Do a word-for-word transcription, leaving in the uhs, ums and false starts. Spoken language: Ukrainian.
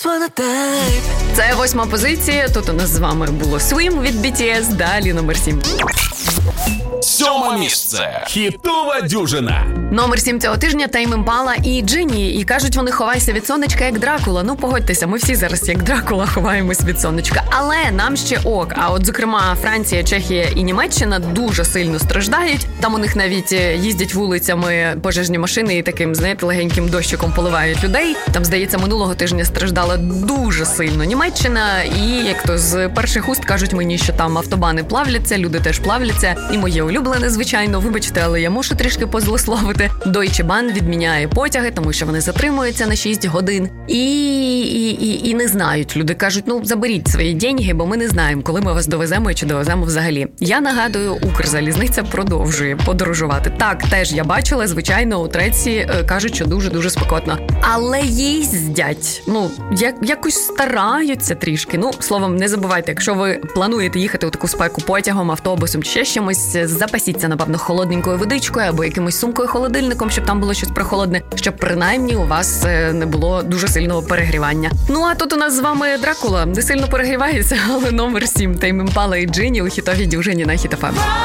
Це восьма позиція. Тут у нас з вами було Swim від бі ті ес. Далі номер сім. Сьоме місце. Хітова дюжина. Номер сім цього тижня Тейм Імпала і Джині. І кажуть вони, ховайся від сонечка, як Дракула. Ну, погодьтеся, ми всі зараз як Дракула ховаємось від сонечка. Але нам ще ок. А от, зокрема, Франція, Чехія і Німеччина дуже сильно страждають. Там у них навіть їздять вулицями пожежні машини і таким, знаєте, легеньким дощиком поливають людей. Там, здається, минулого тижня страждала дуже сильно Німеччина. І, як то з перших уст кажуть мені, що там автобани плавляться, люди теж плавляться. І моє улюблене, звичайно, вибачте, але я мушу трішки позлословити. Deutsche Bahn відміняє потяги, тому що вони затримуються на шість годин. І, і, і, і не знають. Люди кажуть, ну, заберіть свої деньги, бо ми не знаємо, коли ми вас довеземо і чи довеземо взагалі. Я нагадую, Укрзалізниця продовжує подорожувати. Так, теж я бачила, звичайно, у Треці кажуть, що дуже-дуже спекотно. Але їздять. Ну, як, якось стараються трішки. Ну, словом, не забувайте, якщо ви плануєте їхати у таку спеку потягом, автобусом чи ще чимось, запасіться, напевно, холодненькою водичкою або якимось сумкою-холодильником, щоб там було щось прохолодне, щоб принаймні у вас не було дуже сильного перегрівання. Ну, а тут у нас з вами Дракула. Не сильно перегрівається, але номер сім. Тейм Імпала і Джині у хітовій дюжині на Хіт еф ем.